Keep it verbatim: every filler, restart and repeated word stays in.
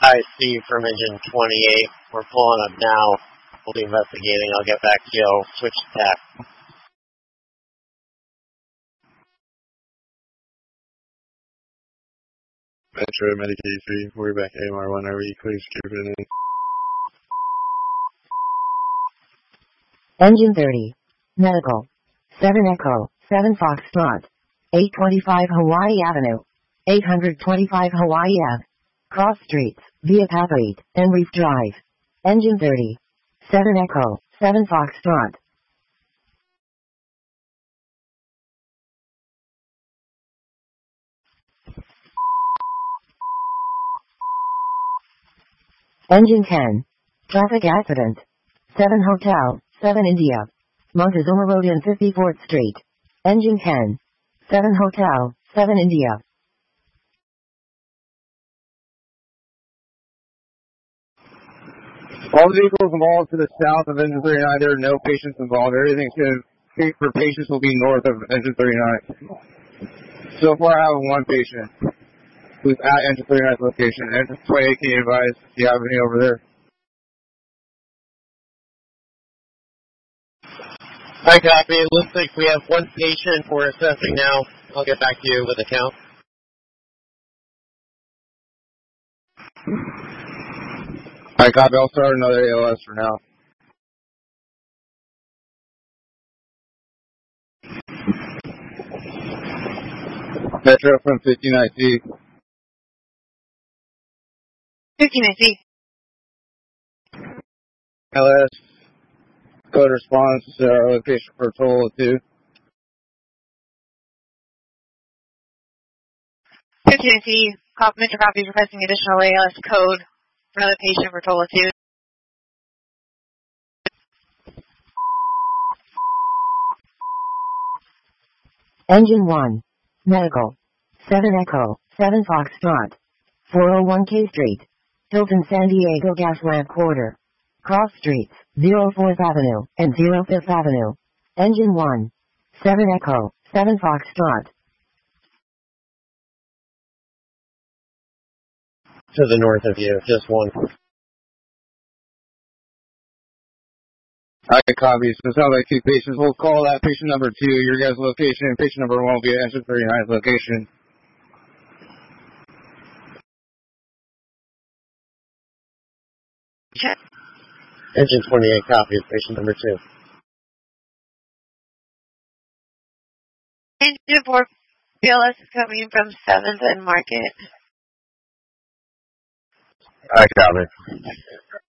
Hi, Steve from Engine twenty-eight. We're pulling up now. We'll be investigating. I'll get back to you. I'll switch tack. Metro, Medicaid three, we're back A M R one, are we please give it in? Engine thirty. Medical. seven Echo, seven Foxtrot. eight twenty-five Hawaii Avenue. eight twenty-five Hawaii Ave. Cross Streets, via Path eight, and Reef Drive. Engine thirty. seven Echo, seven Foxtrot. Engine ten. Traffic accident. seven Hotel, seven India. Montezuma Road and fifty-fourth Street. Engine ten. seven Hotel, seven India. All vehicles involved to the south of Engine thirty-nine, there are no patients involved. Everything for patients will be north of Engine thirty-nine. So far I have one patient who's at Engine thirty-nine's location. Engine twenty-eight, can you advise if you have any over there? Hi, copy. It looks like we have one patient we're assessing now. I'll get back to you with a count. Alright, copy. I'll start another A L S for now. Metro from fifty-nine C. fifty-nine C. L S. Code response to our location for a total of two. fifty-nine C. Metro copy requesting additional A L S code for another patient for a total of two. Engine one. Medical. seven Echo, seven Foxtrot. four oh one K Street. Hilton San Diego Gas Lamp Quarter. Cross Streets, oh fourth Avenue and oh fifth Avenue. Engine one. seven Echo, seven Foxtrot. To the north of you, just one. Alright, copy. So it sounds like two patients. We'll call that patient number two, your guys' location, and patient number one will be at Engine thirty-nine's location. Check. Engine twenty-eight copies, patient number two. Engine four, B L S is coming from seventh and Market. Alright, copy.